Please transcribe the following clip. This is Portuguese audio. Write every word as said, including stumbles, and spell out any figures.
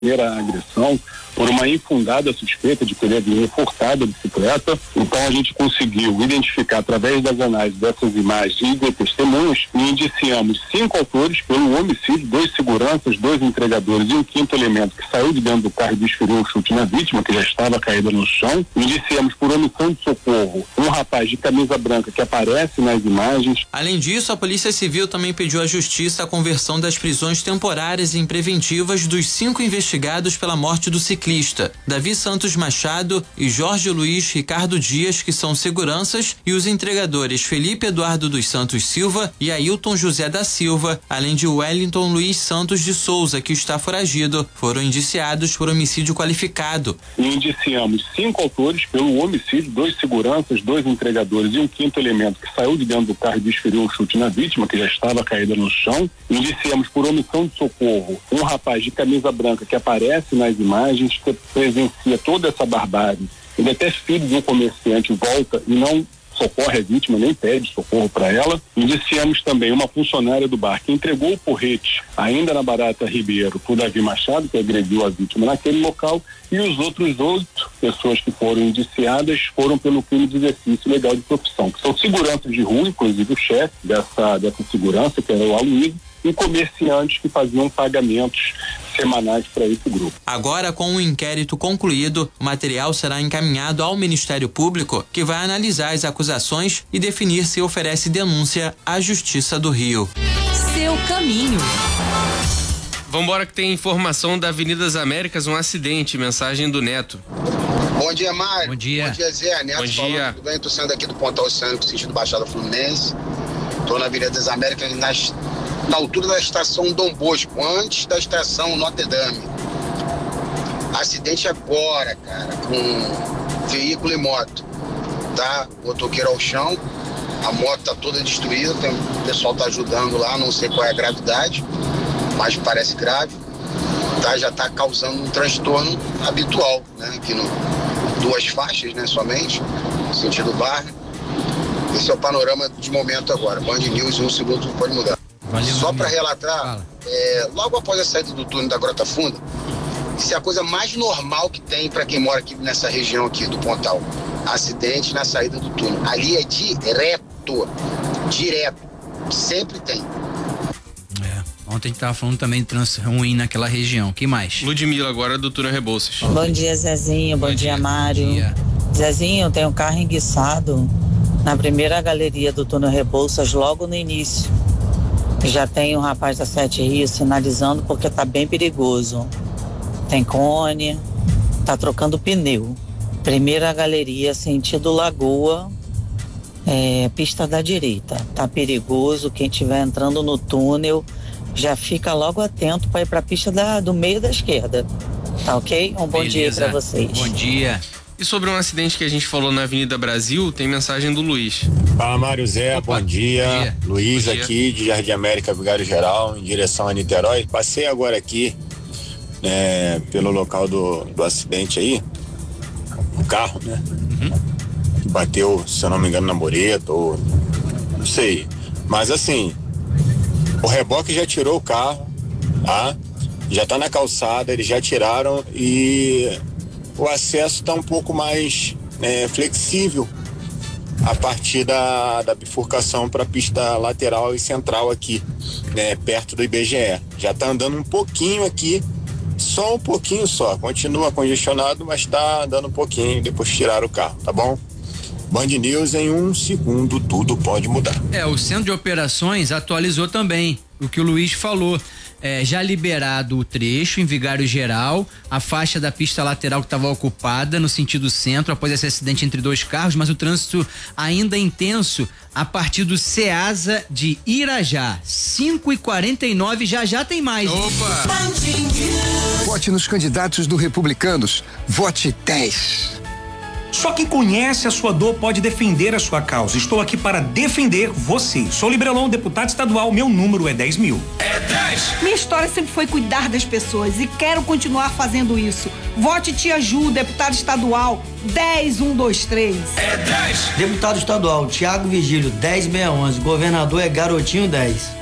primeira agressão por uma infundada suspeita de que ele havia furtado a bicicleta. Então a gente conseguiu identificar através das análises dessas imagens e de testemunhas e indiciamos cinco autores pelo homicídio, dois seguranças, dois entregadores e um quinto elemento que saiu de dentro do carro e desferiu um chute na vítima, que já estava caída no chão. Indiciamos por omissão de socorro um rapaz de camisa branca que aparece nas imagens. Além disso, a Polícia Civil também pediu à Justiça a conversão das prisões temporárias em preventivas dos cinco investigados pela morte do ciclista, Davi Santos Machado e Jorge Luiz Ricardo Dias, que são seguranças, e os entregadores Felipe Eduardo dos Santos Silva e Ailton José da Silva, além de Wellington Luiz Santos de Souza, que está foragido, foram indiciados por homicídio qualificado. E indiciamos cinco autores pelo homicídio, dois seguranças, dois entregadores e um quinto elemento que saiu de dentro do carro e desferiu um chute na vítima, que já estava caída no chão. Indiciamos por omissão de socorro um rapaz de camisa branca que aparece nas imagens, que presencia toda essa barbárie. Ele até filho de um comerciante volta e não socorre a vítima, nem pede socorro para ela. Indiciamos também uma funcionária do bar que entregou o porrete, ainda na Barata Ribeiro, por Davi Machado, que agrediu a vítima naquele local, e os outros oito pessoas que foram indiciadas foram pelo crime de exercício legal de profissão, que são seguranças de rua, inclusive o chefe dessa, dessa segurança, que era o Aloysio, e comerciantes que faziam pagamentos semanais para esse grupo. Agora, com o inquérito concluído, o material será encaminhado ao Ministério Público, que vai analisar as acusações e definir se oferece denúncia à Justiça do Rio. Seu caminho. Vambora que tem informação da Avenida das Américas, um acidente, mensagem do Neto. Bom dia, Mário. Bom dia. Bom dia, Zé. Neto Bom dia. falando, tudo bem? Tô saindo aqui do Pontal Oceânico, sentido Baixada Fluminense. Tô na Avenida das Américas, nas, na altura da estação Dom Bosco, antes da estação Notre Dame. Acidente agora, cara, com veículo e moto. Tá? Motoqueiro ao chão, a moto tá toda destruída, tem, o pessoal tá ajudando lá, não sei qual é a gravidade, mas parece grave. Tá? Já tá causando um transtorno habitual, né? Aqui no duas faixas, né? Somente, sentido barra. Esse é o panorama de momento agora. Band News, um segundo pode mudar. Valeu, Só para relatar, é, logo após a saída do túnel da Grota Funda, isso é a coisa mais normal que tem para quem mora aqui nessa região aqui do Pontal. Acidente na saída do túnel. Ali é direto, direto. Sempre tem. É, ontem a gente tava falando também de trânsito ruim naquela região. Que mais? Ludmila agora do túnel Rebouças. Bom dia, Zezinho. Bom, Bom dia, dia, Mário. Bom dia. Zezinho, tem um carro enguiçado na primeira galeria do túnel Rebouças, logo no início. Já tem um rapaz da Sete Rios sinalizando porque tá bem perigoso. Tem cone, tá trocando pneu. Primeira galeria, sentido Lagoa, é, pista da direita. Tá perigoso, quem estiver entrando no túnel já fica logo atento para ir para a pista da, do meio da esquerda. Tá ok? Um bom Beleza. dia para vocês. Bom dia. E sobre um acidente que a gente falou na Avenida Brasil, tem mensagem do Luiz. Fala, Mário Zé, Opa, bom dia. bom dia. Luiz Bom dia. aqui de Jardim América, Vigário Geral, em direção a Niterói. Passei agora aqui, né, pelo local do, do acidente aí, o carro, né? Uhum. Que bateu, se eu não me engano, na mureta, ou não sei. Mas assim, o reboque já tirou o carro, tá? Já tá na calçada, eles já tiraram e o acesso está um pouco mais é, flexível a partir da, da bifurcação para a pista lateral e central aqui, né, perto do I B G E. Já está andando um pouquinho aqui, só um pouquinho só. Continua congestionado, mas está andando um pouquinho, depois tiraram o carro, tá bom? Band News, em um segundo tudo pode mudar. É, o Centro de Operações atualizou também o que o Luiz falou. É, já liberado o trecho em Vigário Geral, a faixa da pista lateral que estava ocupada no sentido centro após esse acidente entre dois carros, mas o trânsito ainda intenso a partir do Ceasa de Irajá. cinco e quarenta e nove, já já tem mais. Opa! Vote nos candidatos do Republicanos. Vote dez. Só quem conhece a sua dor pode defender a sua causa. Estou aqui para defender você. Sou Librelon, deputado estadual, meu número é dez mil. É dez! Minha história sempre foi cuidar das pessoas e quero continuar fazendo isso. Vote Tia Ju, deputado estadual, dez um dois três. É dez! Deputado estadual, Tiago Vigílio, dez seis onze. Governador é Garotinho dez.